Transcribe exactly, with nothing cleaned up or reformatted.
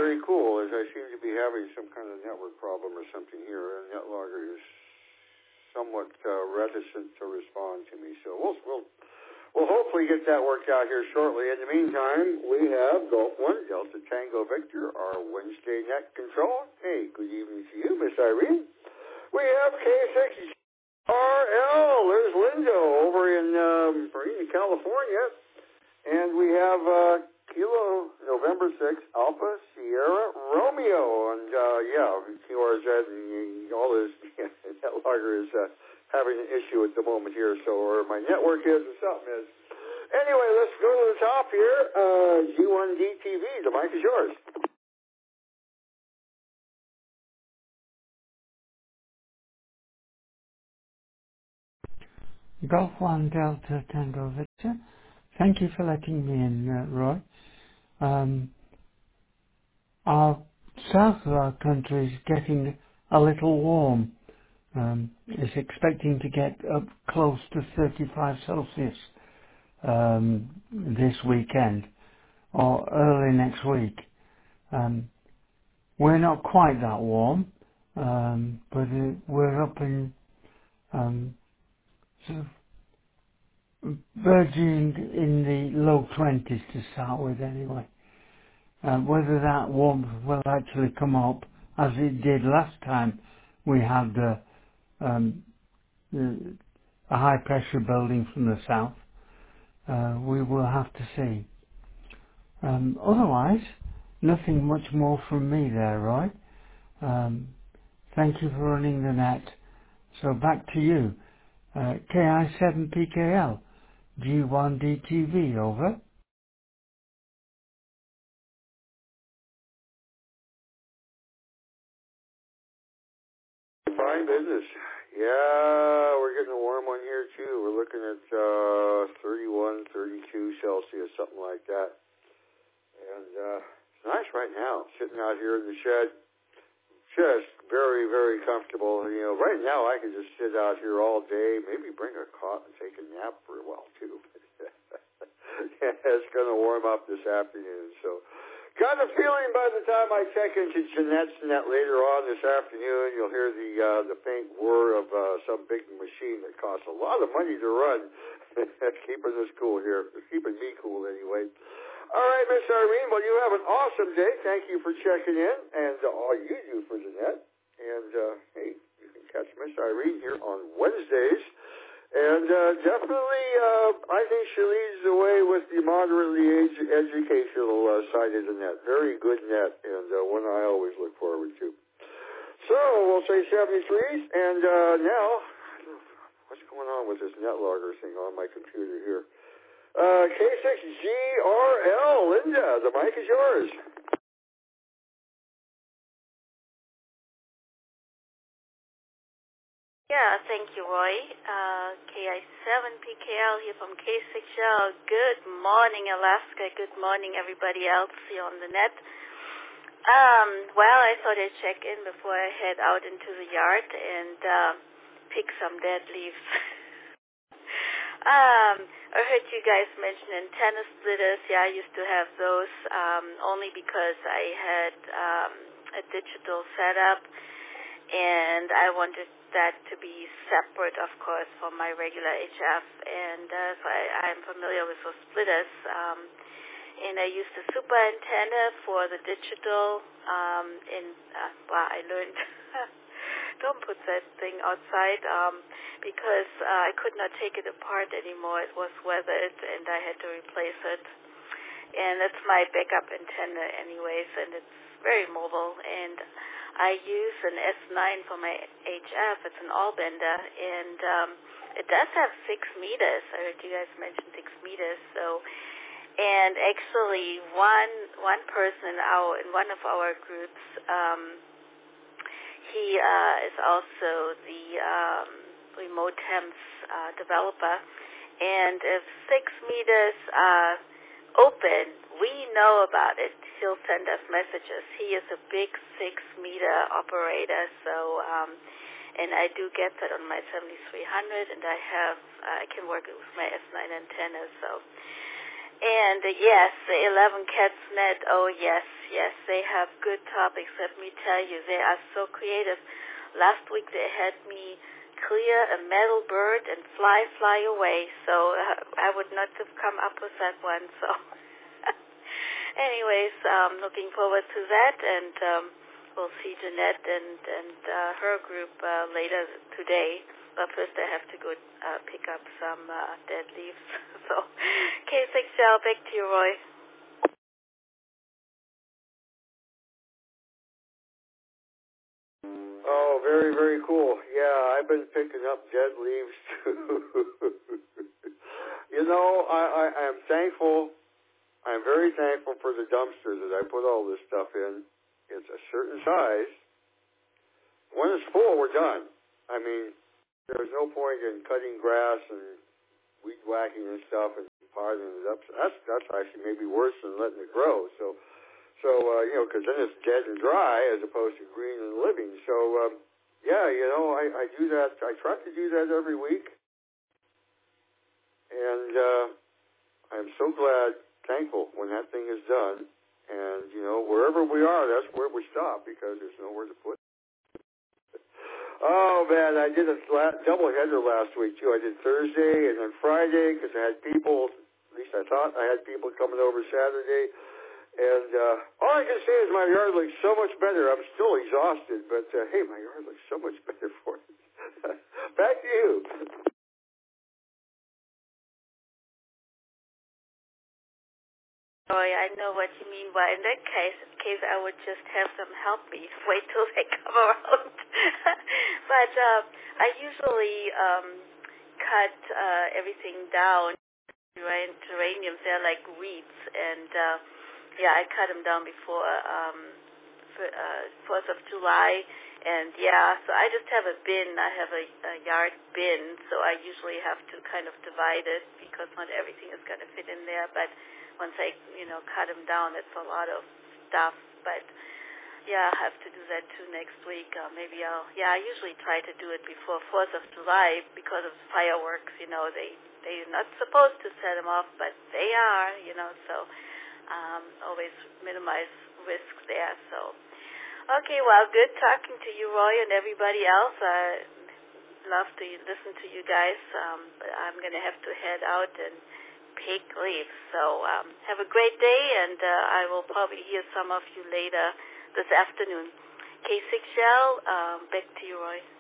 very cool, as I seem to be having some kind of network problem or something here, and NetLogger is somewhat uh, reticent to respond to me. So we'll, we'll, we'll hopefully get that worked out here shortly. In the meantime, we have Golf one, Delta Tango Victor, our Wednesday net control. Hey, good evening to you, Miss Irene. We have K six R L. There's Lindo over in um, Marina, California. And we have uh, Kilo November sixth, Alpha Sierra Romeo. And, uh, yeah, Q R Z and all this, NetLogger is uh, having an issue at the moment here, so or my network is or something is. Anyway, let's go to the top here. Uh, G one D T V, the mic is yours. Golf one Delta Tango Victor. Thank you for letting me in, uh, Roy. Um, our south of our country is getting a little warm. Um, it's expecting to get up close to thirty-five Celsius um, this weekend or early next week. Um, we're not quite that warm, um, but it, we're up in um, sort of verging in the low twenties to start with anyway. Uh, whether that warmth will actually come up as it did last time we had uh, um, the, a high pressure building from the south, uh, we will have to see. Um, otherwise, nothing much more from me there, Roy. Um, thank you for running the net. So back to you. Uh, K I seven P K L, G one D T V, over. Fine business. Yeah, we're getting a warm one here, too. We're looking at uh, thirty-one, thirty-two Celsius, something like that. And uh, it's nice right now, sitting out here in the shed. Just very, very comfortable. You know, right now I can just sit out here all day, maybe bring a cot and take a nap for a while, too. Yeah, it's going to warm up this afternoon, so... Got a feeling by the time I check into Jeanette's net later on this afternoon, you'll hear the uh, the faint whir of uh, some big machine that costs a lot of money to run. Keeping us cool here. Keeping me cool anyway. All right, Miss Irene, well, you have an awesome day. Thank you for checking in and uh, all you do for Jeanette. And, uh, hey, you can catch Miss Irene here on Wednesdays. And uh, definitely, uh, I think she leads the way with the moderately ed- educational uh, side of the net. Very good net, and uh, one I always look forward to. So, we'll say seventy-threes, and uh, now, what's going on with this NetLogger thing on my computer here? Uh, K six G R L, Linda, the mic is yours. Yeah, thank you, Roy. Uh, K I seven P K L here from K six L. Good morning, Alaska. Good morning, everybody else here on the net. Um, well, I thought I'd check in before I head out into the yard and uh, pick some dead leaves. um, I heard you guys mention antenna splitters. Yeah, I used to have those um, only because I had um, a digital setup, and I wanted that to be separate, of course, from my regular H F, and uh, so I, I'm familiar with those splitters. Um, and I used a super antenna for the digital, um, and uh, well, I learned don't put that thing outside um, because uh, I could not take it apart anymore. It was weathered, and I had to replace it. And that's my backup antenna anyways, and it's very mobile, and I use an S nine for my H F. It's an all-bender, and um, it does have six meters. I heard you guys mention six meters. So, and actually, one one person in our in one of our groups, um, he uh, is also the um, remote temps uh, developer, and if six meters are open, we know about it. He'll send us messages. He is a big six-meter operator, so um, and I do get that on my seventy-three hundred, and I have uh, I can work it with my S nine antenna. So, And uh, yes, the eleven Cats Net, oh yes, yes, they have good topics, let me tell you. They are so creative. Last week they had me clear a metal bird and fly, fly away. So uh, I would not have come up with that one. So anyways, um, looking forward to that. And um, we'll see Jeanette and, and uh, her group uh, later today. But first I have to go uh, pick up some uh, dead leaves. So, K six L, back to you, Roy. Oh, very, very cool. Yeah, I've been picking up dead leaves too. You know, I, I, I'm thankful. I'm very thankful for the dumpsters that I put all this stuff in. It's a certain size. When it's full, we're done. I mean, there's no point in cutting grass and weed whacking and stuff and potting it up. So that's that's actually maybe worse than letting it grow. So. So, uh, you know, because then it's dead and dry as opposed to green and living. So, um, yeah, you know, I, I do that. I try to do that every week. And uh, I'm so glad, thankful when that thing is done. And, you know, wherever we are, that's where we stop because there's nowhere to put it. Oh, man, I did a flat, double header last week, too. I did Thursday and then Friday because I had people, at least I thought I had people coming over Saturday. And uh, all I can say is my yard looks so much better. I'm still exhausted, but uh, hey, my yard looks so much better for it. Back to you. Roy, I know what you mean. Well, in that case, case I would just have them help me. Wait till they come around. But uh, I usually um, cut uh, everything down. Geraniums, they're like weeds, and uh, yeah, I cut them down before um, for, uh, fourth of July, and yeah, so I just have a bin. I have a, a yard bin, so I usually have to kind of divide it because not everything is going to fit in there. But once I, you know, cut them down, it's a lot of stuff. But yeah, I have to do that too next week. Uh, maybe I'll. Yeah, I usually try to do it before fourth of July because of fireworks. You know, they they're not supposed to set them off, but they are. You know, so um, always minimize risks there. So okay, well, good talking to you, Roy, and everybody else. I love to listen to you guys. Um, but I'm gonna have to head out and pick leaves. So um, have a great day, and uh, I will probably hear some of you later this afternoon. K six L, um, back to you, Roy.